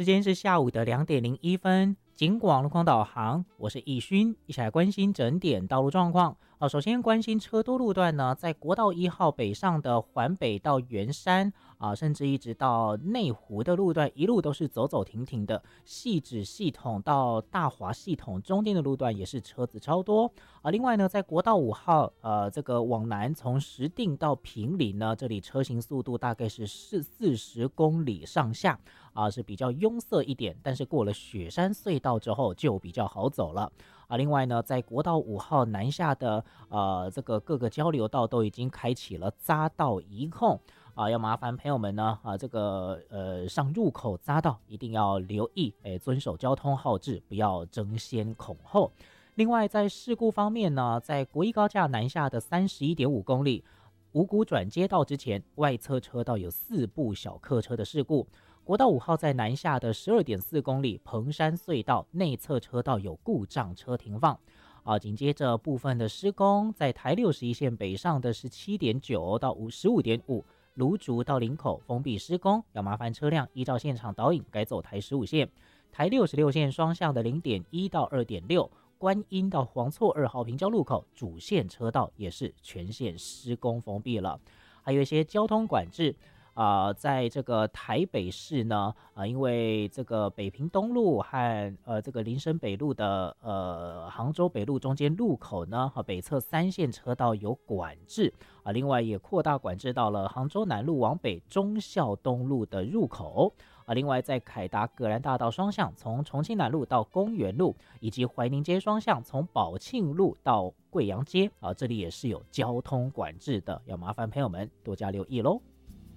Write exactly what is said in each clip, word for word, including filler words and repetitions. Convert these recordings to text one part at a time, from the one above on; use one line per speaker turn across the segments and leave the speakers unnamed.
时间是下午的两点零一分，警广路况导航，我是易勋，一起来关心整点道路状况。呃，首先关心车多路段呢，在国道一号北上的环北到圆山啊、甚至一直到内湖的路段，一路都是走走停停的。汐止系统到大华系统中间的路段也是车子超多啊、另外呢，在国道五号呃这个往南从石碇到坪林呢，这里车行速度大概是四四十公里上下啊、是比较拥塞一点，但是过了雪山隧道之后就比较好走了。啊，另外呢，在国道五号南下的呃这个各个交流道都已经开启了匝道移控啊，要麻烦朋友们呢啊这个呃上入口匝道一定要留意，哎，遵守交通号志，不要争先恐后。另外，在事故方面呢，在国一高架南下的三十一点五公里五股转接道之前，外侧车道有四部小客车的事故。国道五号在南下的十二点四公里彭山隧道内侧车道有故障车停放啊，紧接着部分的施工，在台六十一线北上的十七点九到十五点五芦竹到林口封闭施工，要麻烦车辆依照现场导引改走台十五线。台六十六线双向的零点一到二点六观音到黄厝二号平交路口主线车道也是全线施工封闭了。还有一些交通管制啊、呃，在这个台北市呢，啊、呃，因为这个北平东路和呃这个林森北路的呃杭州北路中间路口呢，和北侧三线车道有管制啊、呃，另外也扩大管制到了杭州南路往北忠孝东路的入口啊、呃，另外在凯达格兰大道双向从重庆南路到公园路，以及怀宁街双向从宝庆路到贵阳街啊、呃，这里也是有交通管制的，要麻烦朋友们多加留意喽。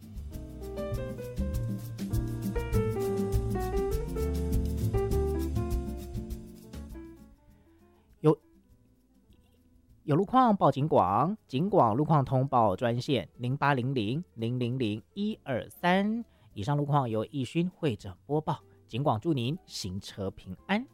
有有路况报警广，警广路况通报专线零八零零零零零一二三。以上路况由易勋会诊播报，警广祝您行车平安。